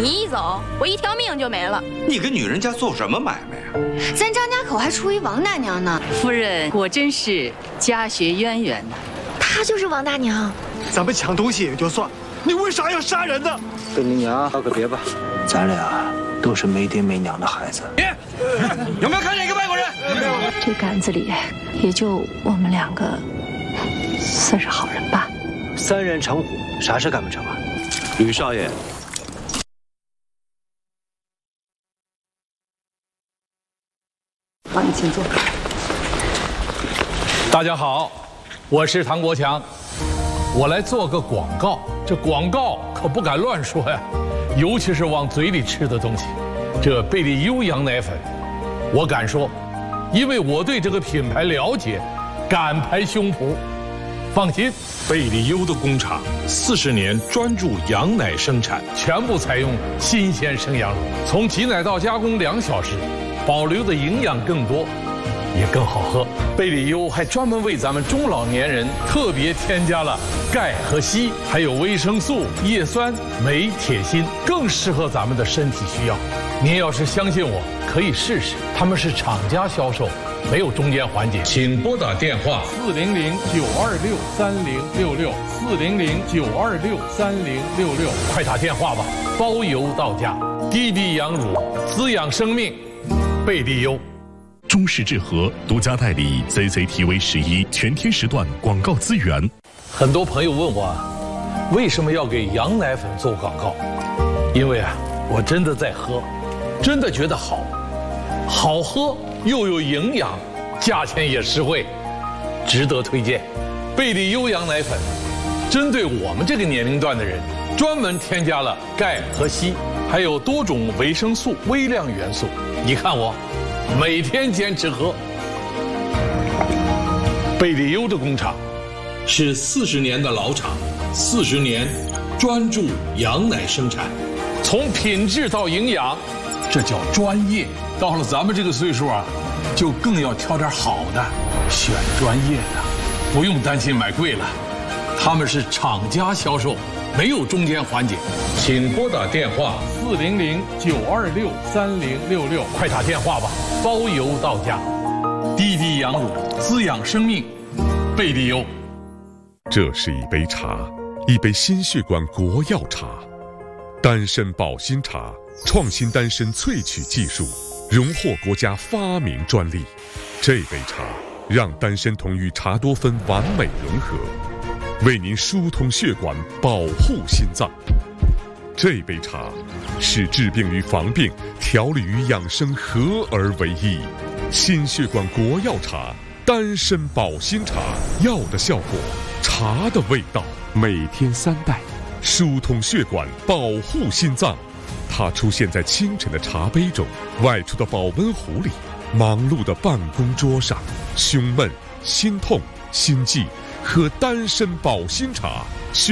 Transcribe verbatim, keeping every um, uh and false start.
你一走，我一条命就没了。 你跟女人家做什么买卖呀？ 咱张家口还出一王大娘呢。 夫人果真是家学渊源呐。 她就是王大娘。 咱们抢东西也就算，你为啥要杀人呢？ 跟你娘道个别吧，咱俩都是没爹没娘的孩子。 别，有没有看见一个外国人？ 这杆子里也就我们两个算是好人吧。 三人成虎，啥事干不成啊？ 吕少爷。 好，你请坐。 大家好，我是唐国强，我来做个广告。这广告可不敢乱说呀，尤其是往嘴里吃的东西。这贝利优羊奶粉，我敢说，因为我对这个品牌了解，敢拍胸脯。放心， 贝利优的工厂四十年专注羊奶生产， 全部采用新鲜生羊乳，从挤奶到加工两小时。 保留的营养更多，也更好喝。贝利优还专门为咱们中老年人特别添加了钙和硒，还有维生素、叶酸、镁、铁、锌，更适合咱们的身体需要。您要是相信我，可以试试。他们是厂家销售，没有中间环节。请拨打电话四零零九二六三零六六四零零九二六三零六六，快打电话吧，包邮到家。滴滴羊乳，滋养生命。 贝利优， 中式制和独家代理 C C T V 十一全天时段广告资源。 很多朋友问我，为什么要给羊奶粉做广告？因为啊，我真的在喝，真的觉得好，好喝又有营养，价钱也实惠，值得推荐。贝利优羊奶粉，针对我们这个年龄段的人，专门添加了钙和硒，还有多种维生素、微量元素。 你看我，每天坚持喝。贝利优的工厂是四十年的老厂，四十年专注羊奶生产，从品质到营养，这叫专业。到了咱们这个岁数啊，就更要挑点好的，选专业的，不用担心买贵了。他们是厂家销售，没有中间环节。请拨打电话。 四零零九二六三零六六，快打电话吧，包邮到家。滴滴羊乳，滋养生命，贝利优。 这是一杯茶，一杯心血管国药茶，丹参保心茶，创新丹参萃取技术，荣获国家发明专利。这杯茶让丹参酮与茶多酚完美融合，为您疏通血管，保护心脏。 这杯茶是治病与防病、调理与养生合而为一。心血管国药茶，丹参保心茶，药的效果，茶的味道。每天三袋，疏通血管，保护心脏。它出现在清晨的茶杯中，外出的保温壶里，忙碌的办公桌上。胸闷、心痛、心悸，喝丹参保心茶。